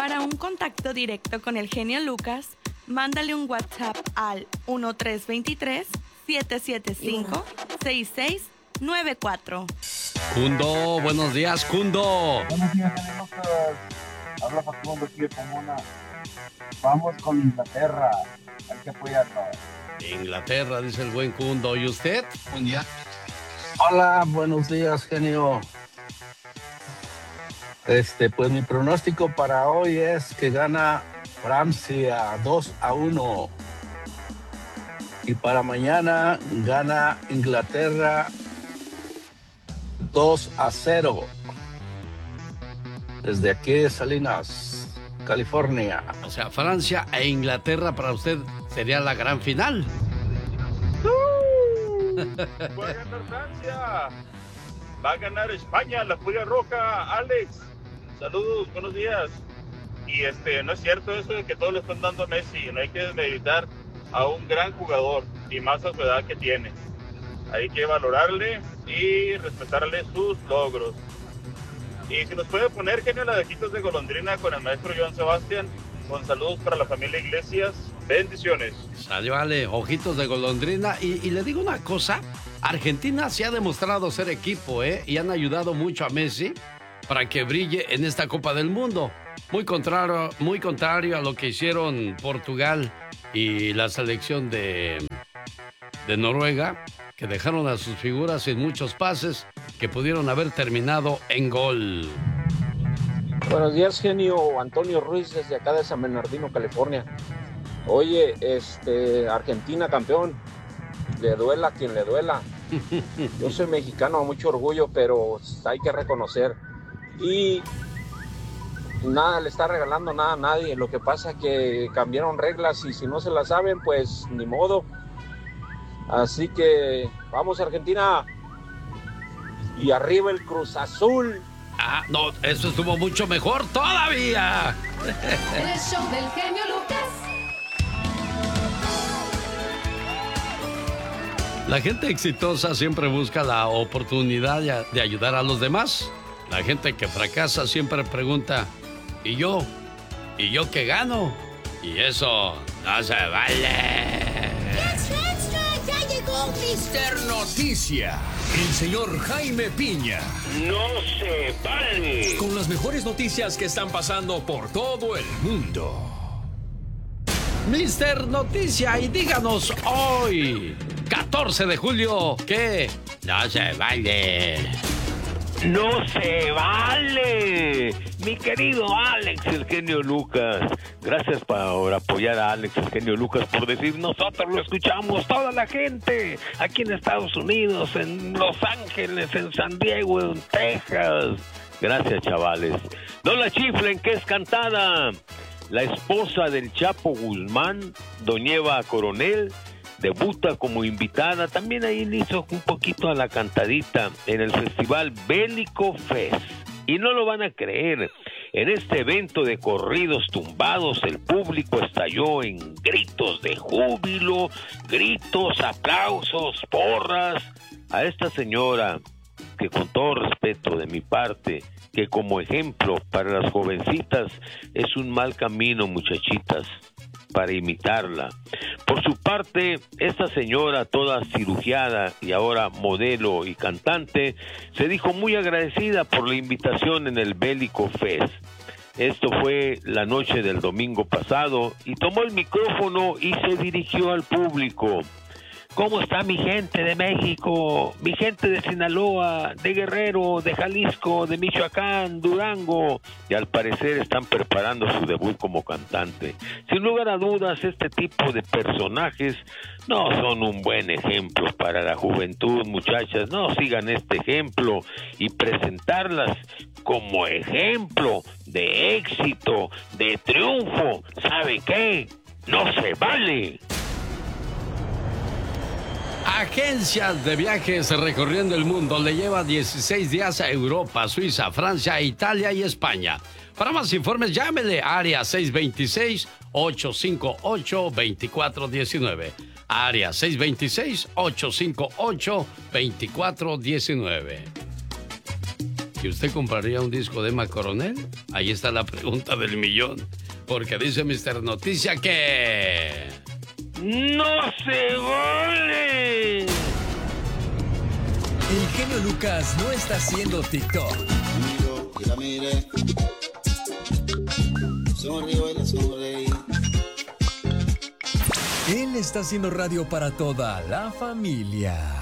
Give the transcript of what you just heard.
Para un contacto directo con el genio Lucas, mándale un WhatsApp al 1323-775-6694. Kundo, buenos días, Kundo. Buenos días, genio Lucas. Habla Facundo aquí de Pomona. Vamos con Inglaterra. Hay que apoyarnos. Inglaterra, dice el buen Kundo. ¿Y usted? Buen día. Hola, buenos días, genio. Pues mi pronóstico para hoy es que gana Francia 2-1. Y para mañana gana Inglaterra 2-0. Desde aquí de Salinas, California. O sea, Francia e Inglaterra para usted sería la gran final. Va a ganar Francia. Va a ganar España, la Furia Roja. Alex, saludos, buenos días. Y no es cierto eso de que todos le están dando a Messi. No hay que desmeditar a un gran jugador y más a su edad que tiene. Hay que valorarle y respetarle sus logros. Y si nos puede poner, genio, la de Ojitos de Golondrina con el maestro Joan Sebastián, con saludos para la familia Iglesias. Bendiciones. Sale, vale, Ojitos de Golondrina. Y le digo una cosa, Argentina se ha demostrado ser equipo, y han ayudado mucho a Messi para que brille en esta Copa del Mundo. Muy contrario a lo que hicieron Portugal y la selección de Noruega, que dejaron a sus figuras sin muchos pases que pudieron haber terminado en gol. Buenos días, genio. Antonio Ruiz desde acá de San Bernardino, California. Oye, Argentina campeón, le duela a quien le duela. Yo soy mexicano, mucho orgullo, pero hay que reconocer. Y nada le está regalando nada a nadie. Lo que pasa es que cambiaron reglas y si no se las saben, pues ni modo. Así que vamos, Argentina. Y arriba el Cruz Azul. Ah, no, eso estuvo mucho mejor todavía. El show del genio Lucas. La gente exitosa siempre busca la oportunidad de ayudar a los demás. La gente que fracasa siempre pregunta, ¿y yo? ¿Y yo qué gano? Y eso no se vale. ¡Ya llegó Mister Noticia! El señor Jaime Piña. ¡No se vale! Con las mejores noticias que están pasando por todo el mundo. Mister Noticia, y díganos hoy, 14 de julio, ¿qué? No se vale. ¡No se vale! Mi querido Alex, el genio Lucas. Gracias por apoyar a Alex, el genio Lucas, por decir, nosotros lo escuchamos, toda la gente, aquí en Estados Unidos, en Los Ángeles, en San Diego, en Texas. Gracias, chavales. No la chiflen, que es cantada. La esposa del Chapo Guzmán, doña Eva Coronel, debuta como invitada, también ahí le hizo un poquito a la cantadita en el Festival Bélico Fest. Y no lo van a creer, en este evento de corridos tumbados el público estalló en gritos de júbilo, gritos, aplausos, porras. A esta señora, que con todo respeto de mi parte, que como ejemplo para las jovencitas es un mal camino, muchachitas, para imitarla. Por su parte, esta señora toda cirugiada y ahora modelo y cantante, se dijo muy agradecida por la invitación en el Bélico Fest. Esto fue la noche del domingo pasado y tomó el micrófono y se dirigió al público. ¿Cómo está mi gente de México, mi gente de Sinaloa, de Guerrero, de Jalisco, de Michoacán, Durango? Y al parecer están preparando su debut como cantante. Sin lugar a dudas, este tipo de personajes no son un buen ejemplo para la juventud, muchachas. No sigan este ejemplo y presentarlas como ejemplo de éxito, de triunfo. ¿Sabe qué? ¡No se vale! Agencias de viajes recorriendo el mundo le lleva 16 días a Europa, Suiza, Francia, Italia y España. Para más informes, llámele a área 626-858-2419. Área 626-858-2419. ¿Y usted compraría un disco de Emma Coronel? Ahí está la pregunta del millón. Porque dice Mr. Noticia que... ¡No se vale! El genio Lucas no está haciendo TikTok. Y la miré, sonrió y le sonreí. Él está haciendo radio para toda la familia.